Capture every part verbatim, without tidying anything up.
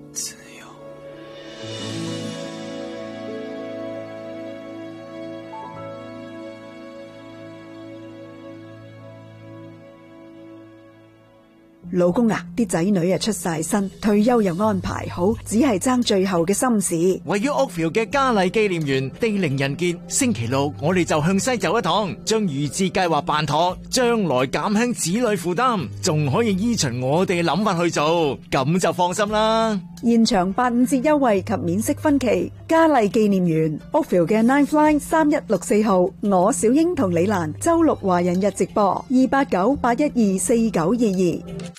自由。 老公啊，啲仔女啊出晒身，退休又安排好，只係爭最後嘅心事。 位於 Oakville 嘅嘉麗紀念園地靈人傑，星期六我哋就向西走一趟，將預置計劃辦妥，將來減輕子女負擔，仲可以依循我哋嘅諗法去做，咁就放心啦。 現場八五折優惠及免息分期，嘉麗紀念園 Oakville 嘅 Ninth Line 三一六四號，我小英同李蘭周六華人日直播二八九八一二四九二二。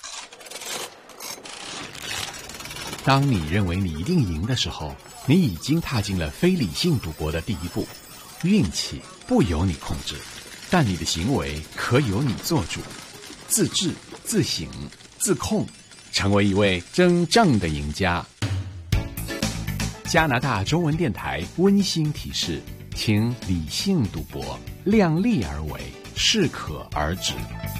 當你認為你一定贏的時候，你已經踏進了非理性賭博的第一步。運氣不由你控制，但你的行為可由你做主。自制、自省、自控，成為一位真正的贏家。加拿大中文電台溫馨提示，請理性賭博，量力而為，適可而止。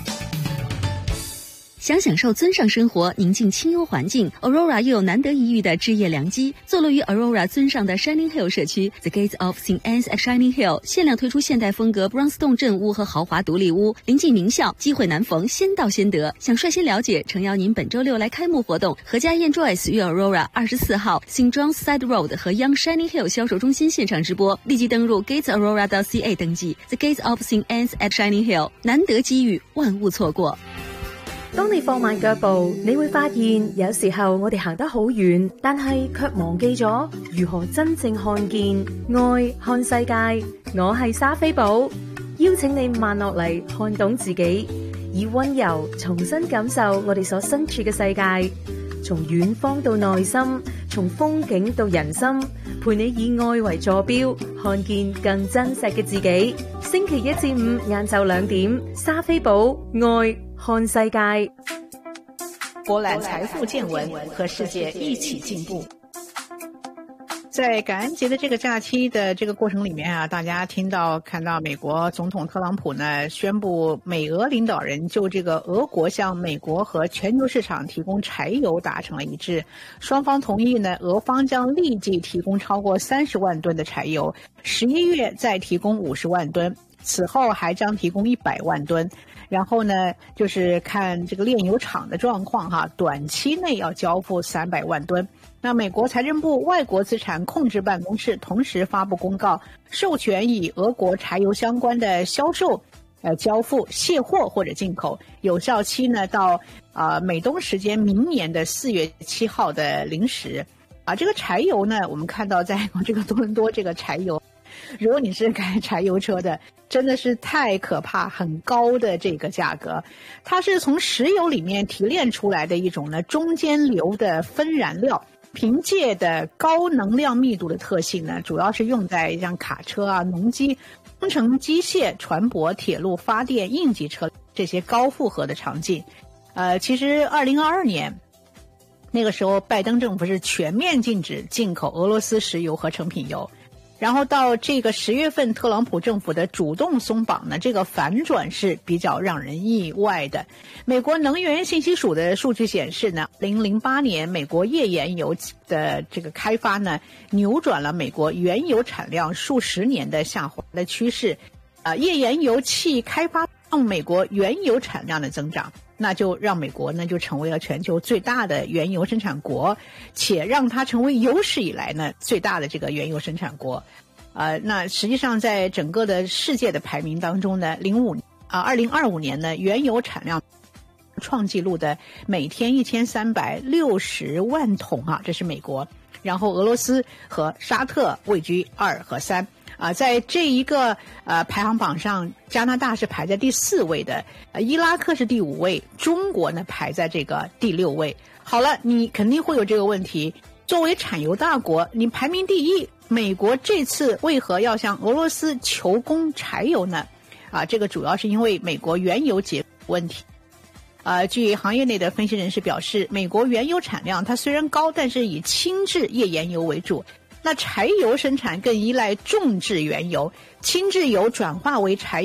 想享受尊上生活、宁静清幽環境 ，Aurora 又有難得一遇的置業良機。坐落於 Aurora 尊上的 Shining Hill 社區 ，The Gates of Saint Anne's at Shining Hill 限量推出現代風格 brownstone 鎮屋和豪華獨立屋，臨近名校，機會難逢，先到先得。想率先了解，誠邀您本周六來開幕活動，何家燕 Joyce 於 Aurora 二十四號 Saint John's Side Road 和 Young Shining Hill 銷售中心現場直播，立即登入 gatesaurora.ca 登記 The Gates of Saint Anne's at Shining Hill， 難得機遇，萬勿錯過。 當你放慢腳步，你會發現有時候我哋行得好遠，但係卻忘記咗如何真正看見愛、看世界。我係莎菲寶，邀請你慢落嚟，看懂自己，以溫柔重新感受我哋所身處嘅世界，從遠方到內心，從風景到人心，陪你以愛為坐標，看見更真實嘅自己。星期一至五晏晝兩點，莎菲寶愛看世界， 博覽財富見聞，和世界一起進步。在感恩節的這個假期的這個過程裡面啊，大家聽到看到美國總統特朗普呢宣布，美俄領導人就這個俄國向美國和全球市場提供柴油達成了一致，雙方同意呢，俄方將立即提供超過三十萬噸的柴油，十一月再提供五十萬噸，此後還將提供一百萬噸。然後呢，就是看這個煉油廠的狀況哈，短期內要交付三百萬噸。那美國財政部外國資產控制辦公室同時發布公告，授權以俄國柴油相關的銷售、呃交付、卸貨或者進口，有效期呢到啊、呃、美東時間明年的四月七號的零時。啊，這個柴油呢，我們看到在這個多倫多這個柴油。如果你是開柴油車的，真的是太可怕，很高的這個價格。它是從石油裡面提煉出來的一種呢中間流的分燃料，憑借的高能量密度的特性呢，主要是用在像卡車啊、農機、工程機械、船舶、鐵路、發電、應急車這些高負荷的場景。呃，其實二零二二年那個時候，拜登政府是全面禁止進口俄羅斯石油和成品油。然後到這個十月份，特朗普政府的主動鬆綁呢，這個反轉是比較讓人意外的。美國能源信息署的數據顯示呢，二零零八年美國頁岩油的這個開發呢，扭轉了美國原油產量數十年的下滑的趨勢。啊，頁岩油氣開發讓美國原油產量的增長，那就讓美國呢就成為了全球最大的原油生產國，且讓它成為有史以來呢最大的這個原油生產國。呃，那實際上在整個的世界的排名當中呢，零五啊二零二五年呢原油產量創紀錄的每天一千三百六十萬桶啊，這是美國，然後俄羅斯和沙特位居二和三。啊，在這一個呃排行榜上，加拿大是排在第四位的，呃，伊拉克是第五位，中國呢排在這個第六位。好了，你肯定會有這個問題，作為產油大國，你排名第一，美國這次為何要向俄羅斯求供柴油呢？啊，這個主要是因為美國原油結問題。呃，據行業內的分析人士表示，美國原油產量它雖然高，但是以輕質頁岩油為主。那柴油生產更依賴重質原油，輕質油轉化為柴油